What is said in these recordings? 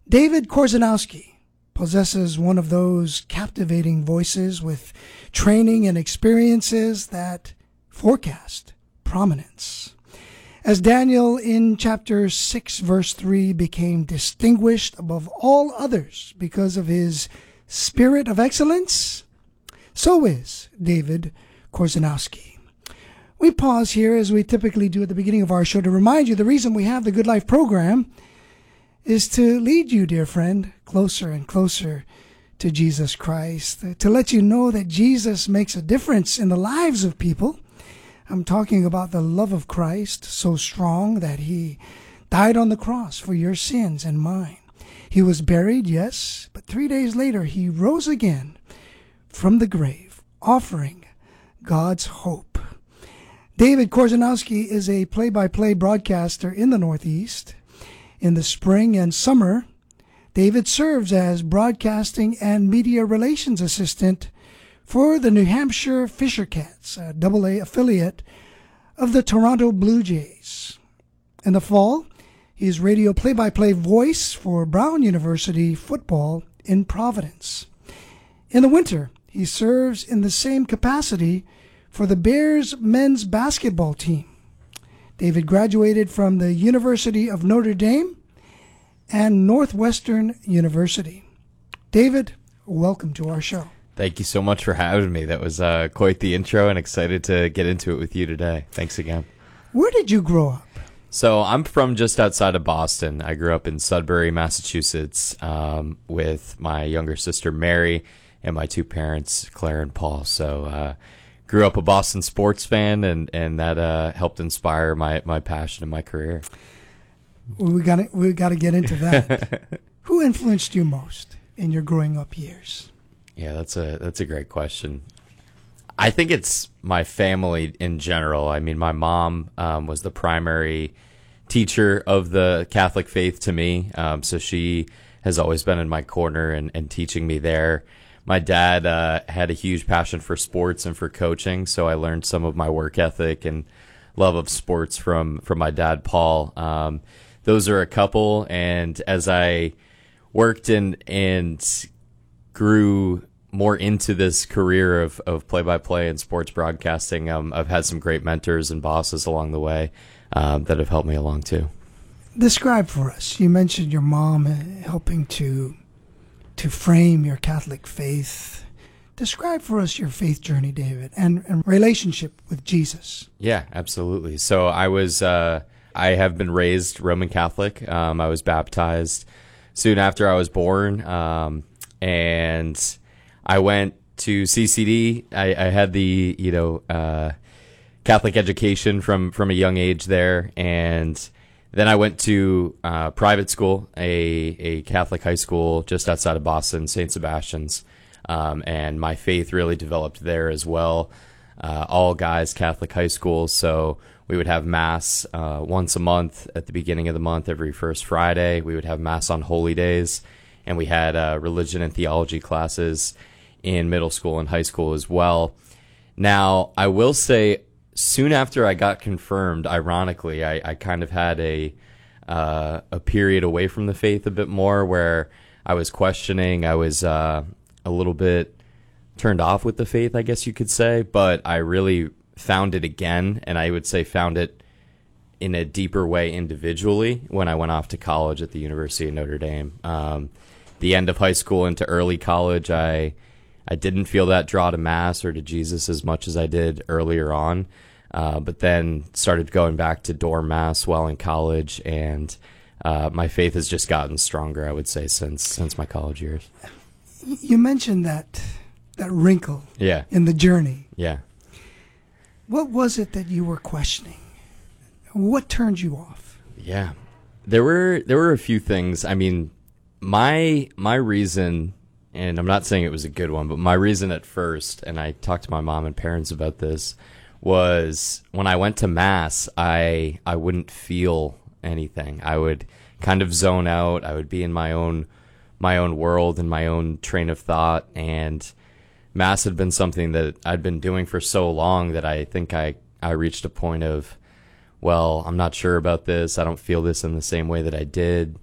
David Korzanowski possesses one of those captivating voices with training and experiences that forecast prominence. As Daniel in chapter 6, verse 3 became distinguished above all others because of his spirit of excellence, so is David Korzanowski. We pause here, as we typically do at the beginning of our show, to remind you the reason we have the Good Life program is to lead you, dear friend, closer and closer to Jesus Christ, to let you know that Jesus makes a difference in the lives of people. I'm talking about the love of Christ, so strong that he died on the cross for your sins and mine. He was buried, yes, but 3 days later he rose again from the grave, offering God's hope. David Korzanowski is a play-by-play broadcaster in the Northeast. In the spring and summer, David serves as broadcasting and media relations assistant for the New Hampshire Fisher Cats, a AA affiliate of the Toronto Blue Jays. In the fall, he is radio play-by-play voice for Brown University football in Providence. In the winter, he serves in the same capacity for the Bears men's basketball team. David graduated from the University of Notre Dame and Northwestern University. David, welcome to our show. Thank you so much for having me. That was quite the intro, and excited to get into it with you today. Thanks again. Where did you grow up? So I'm from just outside of Boston. I grew up in Sudbury, Massachusetts, with my younger sister, Mary, and my two parents, Claire and Paul. So grew up a Boston sports fan, and that helped inspire my passion and my career. We got to get into that. Who influenced you most in your growing up years? Yeah, that's a great question. I think it's my family in general. I mean, my mom was the primary teacher of the Catholic faith to me, so she has always been in my corner and teaching me there. My dad had a huge passion for sports and for coaching, so I learned some of my work ethic and love of sports from my dad, Paul. Those are a couple, and as I worked and grew more into this career of play-by-play and sports broadcasting, I've had some great mentors and bosses along the way that have helped me along too. Describe for us. You mentioned your mom helping to frame your Catholic faith. Describe for us your faith journey, David, and relationship with Jesus. Yeah, absolutely. So I have been raised Roman Catholic. I was baptized soon after I was born, and I went to CCD. I had the Catholic education from a young age there, and then I went to private school, a Catholic high school just outside of Boston, St. Sebastian's, and my faith really developed there as well. All guys Catholic high school, so we would have Mass once a month at the beginning of the month, every first Friday. We would have Mass on holy days, and we had religion and theology classes in middle school and high school as well. Now, I will say, soon after I got confirmed, ironically, I kind of had a period away from the faith a bit more, where I was questioning. I was a little bit turned off with the faith, I guess you could say, but I really found it again, and I would say found it in a deeper way individually when I went off to college at the University of Notre Dame. The end of high school into early college, I didn't feel that draw to Mass or to Jesus as much as I did earlier on, but then started going back to dorm Mass while in college, and my faith has just gotten stronger, I would say, since my college years. You mentioned that wrinkle in the journey. Yeah. What was it that you were questioning? What turned you off? Yeah. There were a few things. I mean, my reason, and I'm not saying it was a good one, but my reason at first, and I talked to my mom and parents about this, was when I went to Mass, I wouldn't feel anything. I would kind of zone out. I would be in my own world and my own train of thought, and Mass had been something that I'd been doing for so long that I think I reached a point of, well, I'm not sure about this. I don't feel this in the same way that I did.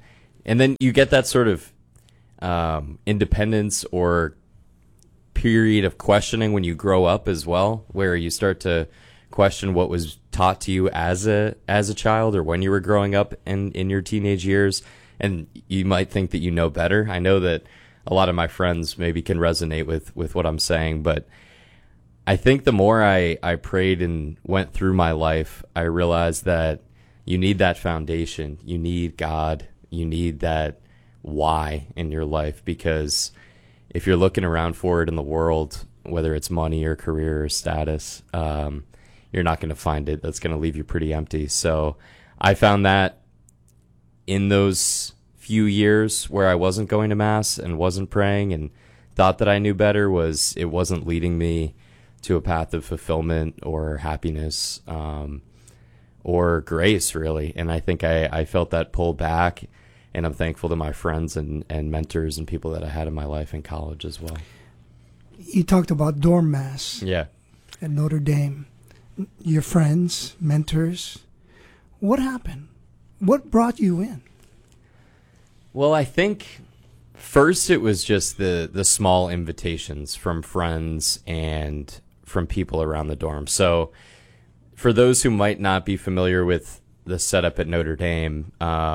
And then you get that sort of independence or period of questioning when you grow up as well, where you start to question what was taught to you as a child or when you were growing up in your teenage years, and you might think that you know better. I know that a lot of my friends maybe can resonate with what I'm saying, but I think the more I prayed and went through my life, I realized that you need that foundation. You need God. You need that why in your life, because if you're looking around for it in the world, whether it's money or career or status, you're not going to find it. That's going to leave you pretty empty. So I found that in those few years where I wasn't going to Mass and wasn't praying and thought that I knew better, it wasn't leading me to a path of fulfillment or happiness or grace, really. And I think I felt that pull back, and I'm thankful to my friends and mentors and people that I had in my life in college as well. You talked about dorm Mass. Yeah. At Notre Dame. Your friends, mentors. What happened? What brought you in? Well, I think first it was just the small invitations from friends and from people around the dorm. So for those who might not be familiar with the setup at Notre Dame,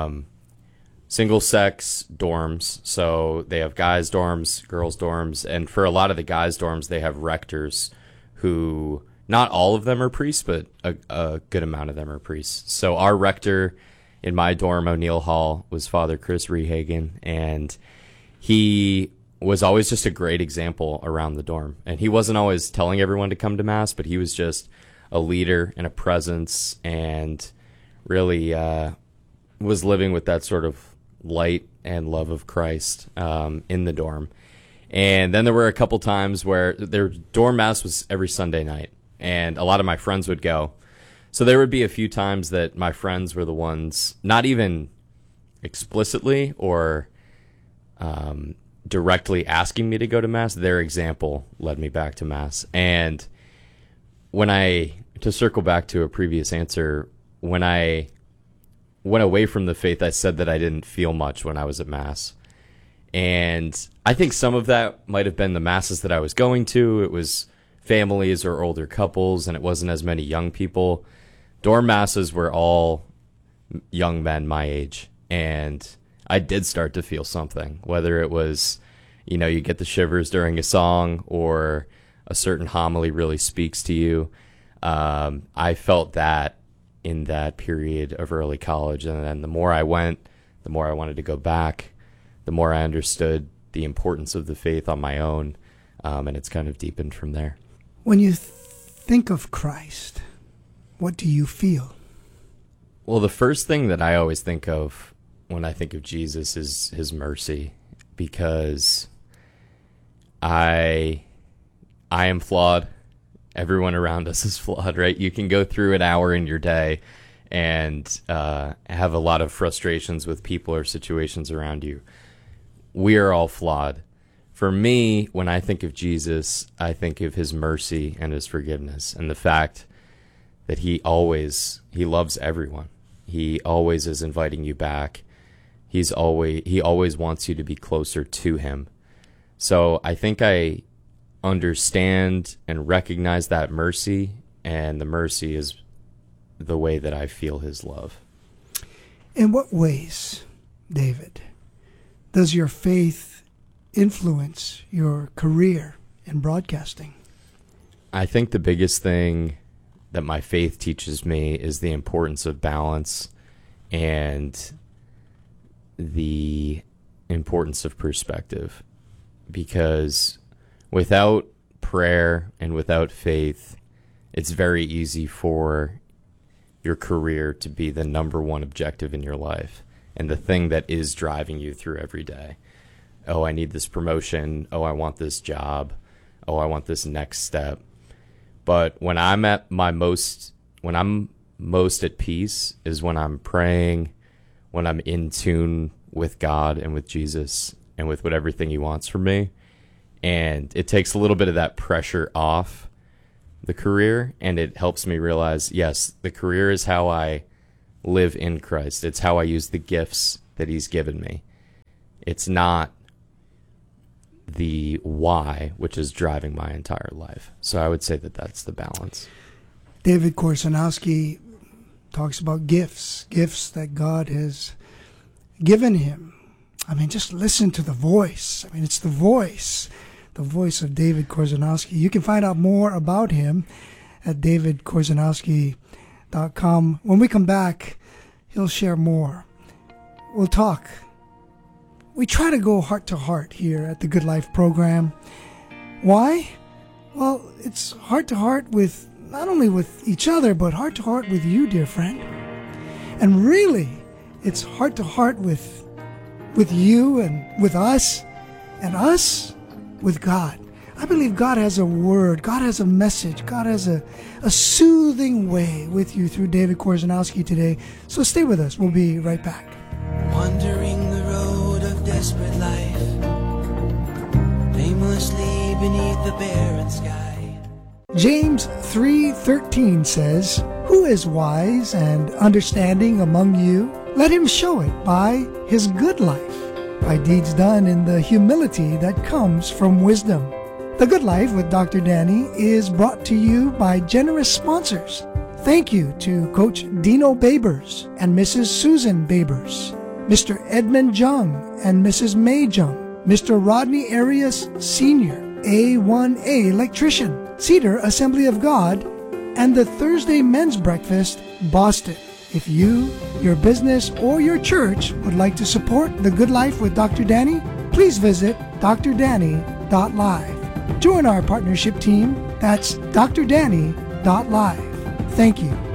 single-sex dorms. So they have guys' dorms, girls' dorms, and for a lot of the guys' dorms, they have rectors who, not all of them are priests, but a good amount of them are priests. So our rector in my dorm, O'Neill Hall, was Father Chris Rehagen, and he was always just a great example around the dorm. And he wasn't always telling everyone to come to Mass, but he was just a leader and a presence, and really was living with that sort of light and love of Christ in the dorm. And then there were a couple times where their dorm Mass was every Sunday night, and a lot of my friends would go. So there would be a few times that my friends were the ones, not even explicitly or directly asking me to go to Mass, their example led me back to Mass. And to circle back to a previous answer, when I went away from the faith, I said that I didn't feel much when I was at Mass. And I think some of that might have been the Masses that I was going to. It was families or older couples, and it wasn't as many young people. Dorm Masses were all young men my age, and I did start to feel something, whether it was, you get the shivers during a song or a certain homily really speaks to you. I felt that in that period of early college, and then the more I went, the more I wanted to go back, the more I understood the importance of the faith on my own, and it's kind of deepened from there. When you think of Christ, what do you feel? Well, the first thing that I always think of when I think of Jesus is his mercy, because I am flawed. Everyone around us is flawed, right? You can go through an hour in your day and have a lot of frustrations with people or situations around you. We are all flawed. For me, when I think of Jesus, I think of his mercy and his forgiveness, and the fact that he loves everyone. He always is inviting you back. He always wants you to be closer to him. So I think I understand and recognize that mercy, and the mercy is the way that I feel his love. In what ways, David, does your faith influence your career in broadcasting? I think the biggest thing that my faith teaches me is the importance of balance and the importance of perspective, because without prayer and without faith, it's very easy for your career to be the number one objective in your life and the thing that is driving you through every day. Oh, I need this promotion. Oh, I want this job. Oh, I want this next step. But when I'm most at peace is when I'm praying, when I'm in tune with God and with Jesus and with what everything he wants from me. And it takes a little bit of that pressure off the career, and it helps me realize, yes, the career is how I live in Christ. It's how I use the gifts that he's given me. It's not the why, which is driving my entire life. So I would say that that's the balance. David Korsanowski talks about gifts that God has given him. I mean, just listen to the voice. I mean, it's the voice of David Korsanowski. You can find out more about him at davidkorsanowski.com. When we come back, he'll share more. We'll talk. We try to go heart to heart here at the Good Life program. Why? Well, it's heart to heart with not only with each other, but heart to heart with you, dear friend. And really, it's heart to heart with you and with us, and us with God. I believe God has a word, God has a message, God has a soothing way with you through David Korsanowski today. So stay with us. We'll be right back. Wandering the road of desperate life, aimlessly beneath the barren sky. James 3:13 says, "Who is wise and understanding among you? Let him show it by his good life, by deeds done in the humility that comes from wisdom." The Good Life with Dr. Danny is brought to you by generous sponsors. Thank you to Coach Dino Babers and Mrs. Susan Babers, Mr. Edmund Jung and Mrs. May Jung, Mr. Rodney Arias Sr., A1A Electrician, Cedar Assembly of God, and the Thursday Men's Breakfast, Boston. If you, your business, or your church would like to support The Good Life with Dr. Danny, please visit drdanny.live. Join our partnership team. That's drdanny.live. Thank you.